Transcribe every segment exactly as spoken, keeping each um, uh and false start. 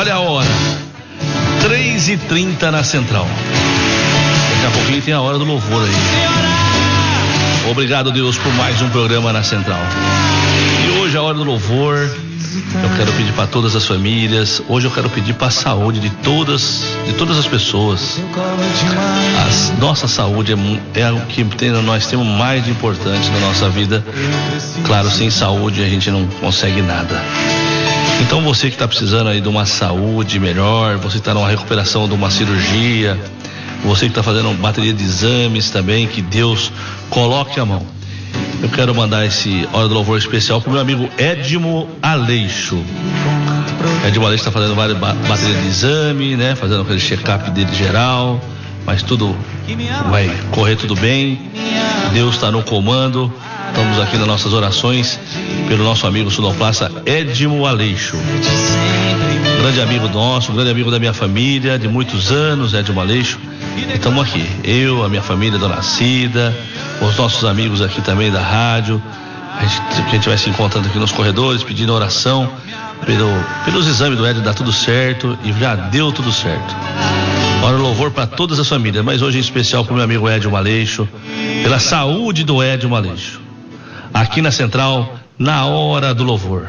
Olha a hora, três e trinta na Central. Daqui a pouquinho tem a hora do louvor aí. Obrigado, Deus, por mais um programa na Central. E hoje a hora do louvor, eu quero pedir para todas as famílias. Hoje eu quero pedir para a saúde de todas, de todas as pessoas. A nossa saúde é, é o que tem, nós temos mais de importante na nossa vida. Claro, sem saúde a gente não consegue nada. Então você que está precisando aí de uma saúde melhor, você que está numa recuperação de uma cirurgia, você que está fazendo uma bateria de exames também, que Deus coloque a mão. Eu quero mandar esse Hora do Louvor especial pro meu amigo Edmo Aleixo. Edmo Aleixo está fazendo várias baterias de exame, né? Fazendo aquele check-up dele geral, mas tudo vai correr tudo bem. Deus está no comando. Estamos aqui nas nossas orações pelo nosso amigo sonoplasta Edmo Aleixo. Grande amigo nosso, grande amigo da minha família, de muitos anos, Edmo Aleixo. Estamos aqui, eu, a minha família, Dona Cida, os nossos amigos aqui também da rádio. A gente, a gente vai se encontrando aqui nos corredores, pedindo oração pelo, pelos exames do Edmo, dá tudo certo e já deu tudo certo. Hora do louvor para todas as famílias, mas hoje em especial para o meu amigo Edmo Aleixo, pela saúde do Edmo Aleixo. Aqui na Central, na Hora do Louvor.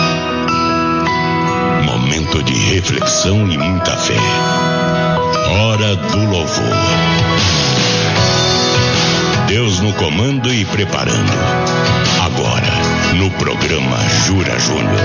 Momento de reflexão e muita fé. Hora do Louvor. Deus no comando e preparando. Agora, no programa Jura Júnior.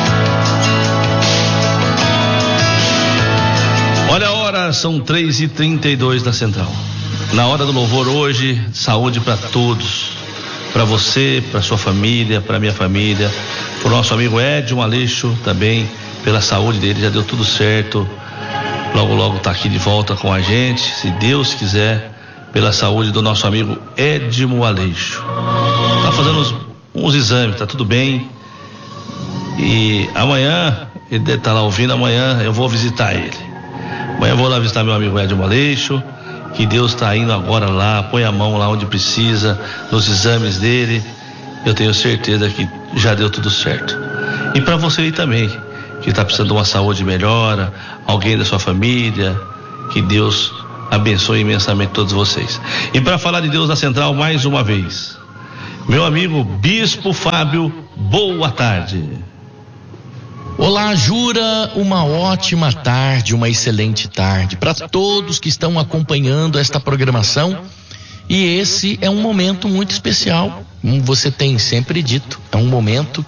Olha a hora, são três e trinta e dois da Central. Na Hora do Louvor hoje, saúde para todos. Para você, para sua família, para minha família, para o nosso amigo Edmo Aleixo também, pela saúde dele, já deu tudo certo. Logo, logo está aqui de volta com a gente, se Deus quiser, pela saúde do nosso amigo Edmo Aleixo. Está fazendo uns, uns exames, tá tudo bem. E amanhã, ele deve estar lá ouvindo, amanhã eu vou visitar ele. Amanhã eu vou lá visitar meu amigo Edmo Aleixo. Que Deus está indo agora lá, põe a mão lá onde precisa, nos exames dele. Eu tenho certeza que já deu tudo certo. E para você aí também, que está precisando de uma saúde melhor, alguém da sua família, que Deus abençoe imensamente todos vocês. E para falar de Deus na Central mais uma vez, meu amigo Bispo Fábio, boa tarde. Olá, Jura, uma ótima tarde, uma excelente tarde para todos que estão acompanhando esta programação. E esse é um momento muito especial, como você tem sempre dito, é um momento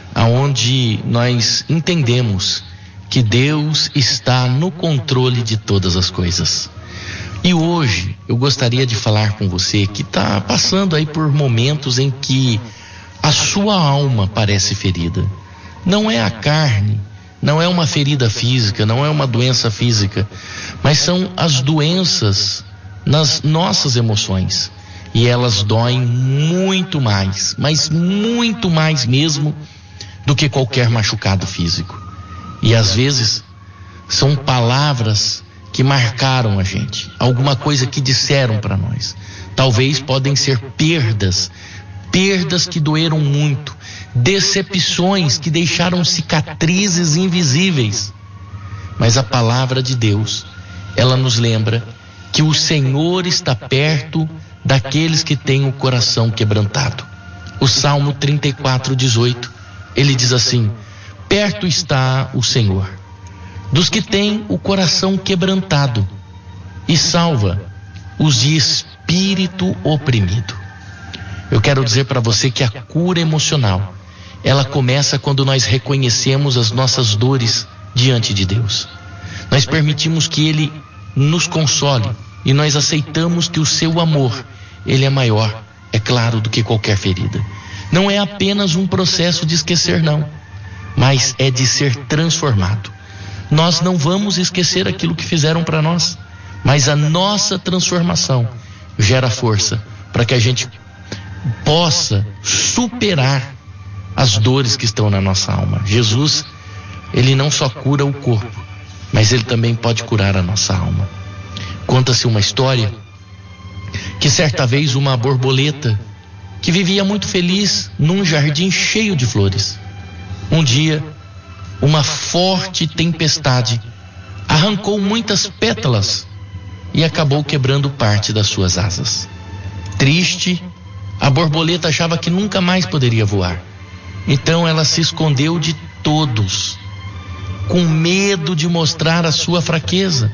onde nós entendemos que Deus está no controle de todas as coisas. E hoje eu gostaria de falar com você que está passando aí por momentos em que a sua alma parece ferida. Não é a carne, não é uma ferida física, não é uma doença física, mas são as doenças nas nossas emoções. E elas doem muito mais, mas muito mais mesmo do que qualquer machucado físico. E às vezes são palavras que marcaram a gente, alguma coisa que disseram para nós. Talvez podem ser perdas, perdas que doeram muito, decepções que deixaram cicatrizes invisíveis. Mas a palavra de Deus, ela nos lembra que o Senhor está perto daqueles que têm o coração quebrantado. O Salmo trinta e quatro, dezoito, ele diz assim: perto está o Senhor dos que têm o coração quebrantado e salva os de espírito oprimido. Eu quero dizer para você que a cura emocional, ela começa quando nós reconhecemos as nossas dores diante de Deus. Nós permitimos que Ele nos console e nós aceitamos que o seu amor, Ele é maior, é claro, do que qualquer ferida. Não é apenas um processo de esquecer, não, mas é de ser transformado. Nós não vamos esquecer aquilo que fizeram para nós, mas a nossa transformação gera força para que a gente possa superar as dores que estão na nossa alma. Jesus, Ele não só cura o corpo, mas Ele também pode curar a nossa alma. Conta-se uma história que certa vez uma borboleta que vivia muito feliz num jardim cheio de flores, um dia uma forte tempestade arrancou muitas pétalas e acabou quebrando parte das suas asas. Triste, a borboleta achava que nunca mais poderia voar. Então ela se escondeu de todos, com medo de mostrar a sua fraqueza.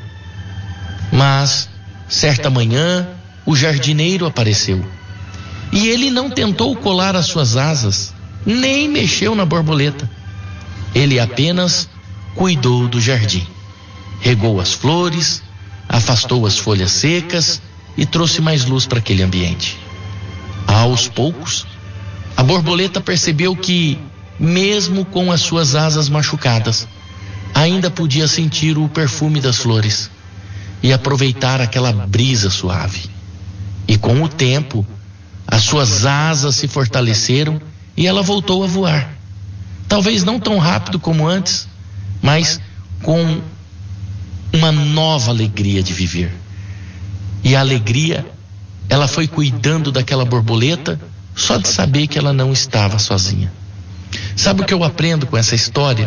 Mas, certa manhã, o jardineiro apareceu. E ele não tentou colar as suas asas, nem mexeu na borboleta. Ele apenas cuidou do jardim. Regou as flores, afastou as folhas secas e trouxe mais luz para aquele ambiente. Aos poucos, a borboleta percebeu que, mesmo com as suas asas machucadas, ainda podia sentir o perfume das flores e aproveitar aquela brisa suave. E com o tempo, as suas asas se fortaleceram e ela voltou a voar. Talvez não tão rápido como antes, mas com uma nova alegria de viver. E a alegria, ela foi cuidando daquela borboleta só de saber que ela não estava sozinha. Sabe o que eu aprendo com essa história?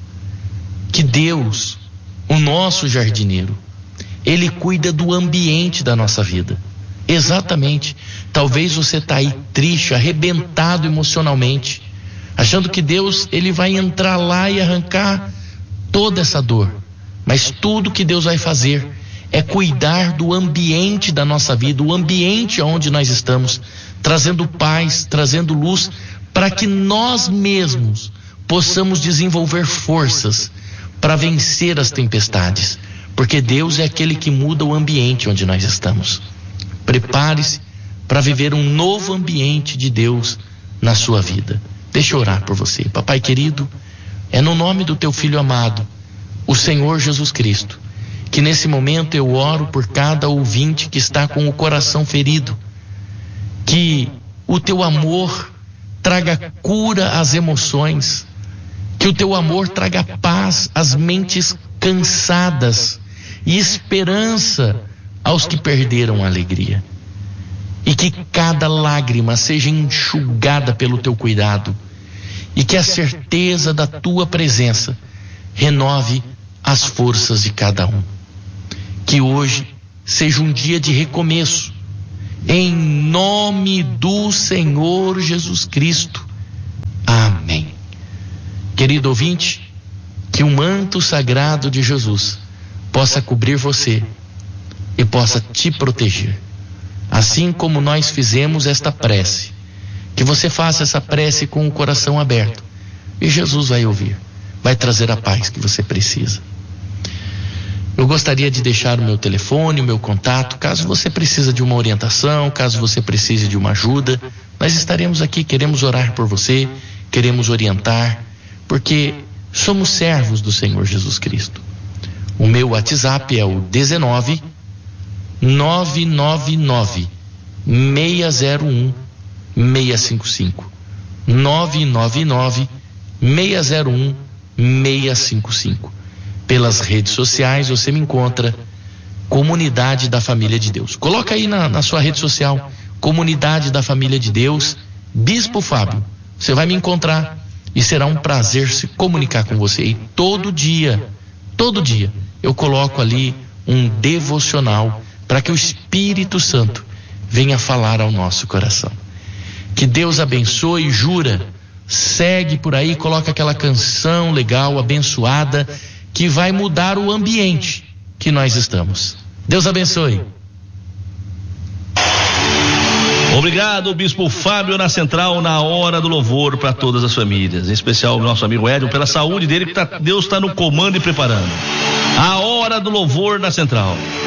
Que Deus, o nosso jardineiro, Ele cuida do ambiente da nossa vida. Exatamente. Talvez você está aí triste, arrebentado emocionalmente, achando que Deus, Ele vai entrar lá e arrancar toda essa dor. Mas tudo que Deus vai fazer é cuidar do ambiente da nossa vida, o ambiente onde nós estamos, trazendo paz, trazendo luz, para que nós mesmos possamos desenvolver forças para vencer as tempestades, porque Deus é aquele que muda o ambiente onde nós estamos. Prepare-se para viver um novo ambiente de Deus na sua vida. Deixa eu orar por você. Papai querido, é no nome do teu Filho amado, o Senhor Jesus Cristo, que nesse momento eu oro por cada ouvinte que está com o coração ferido, que o teu amor traga cura às emoções, que o teu amor traga paz às mentes cansadas e esperança aos que perderam a alegria. E que cada lágrima seja enxugada pelo teu cuidado, e que a certeza da tua presença renove as forças de cada um. Que hoje seja um dia de recomeço, em nome do Senhor Jesus Cristo. Amém. Querido ouvinte, que o manto sagrado de Jesus possa cobrir você e possa te proteger. Assim como nós fizemos esta prece, que você faça essa prece com o coração aberto e Jesus vai ouvir, vai trazer a paz que você precisa. Eu gostaria de deixar o meu telefone, o meu contato, caso você precise de uma orientação, caso você precise de uma ajuda, nós estaremos aqui, queremos orar por você, queremos orientar, porque somos servos do Senhor Jesus Cristo. O meu WhatsApp é o dezenove, nove nove nove, seis zero um, seis cinco cinco. nove nove nove, seis zero um, seis cinco cinco. Pelas redes sociais você me encontra Comunidade da Família de Deus. Coloca aí na, na sua rede social, Comunidade da Família de Deus, Bispo Fábio. Você vai me encontrar e será um prazer se comunicar com você. E todo dia, todo dia, eu coloco ali um devocional para que o Espírito Santo venha falar ao nosso coração. Que Deus abençoe. Jura, segue por aí, coloca aquela canção legal, abençoada, que vai mudar o ambiente que nós estamos. Deus abençoe. Obrigado, Bispo Fábio, na Central, na hora do louvor para todas as famílias, em especial o nosso amigo Edson, pela saúde dele, que tá, Deus está no comando e preparando. A hora do louvor na Central.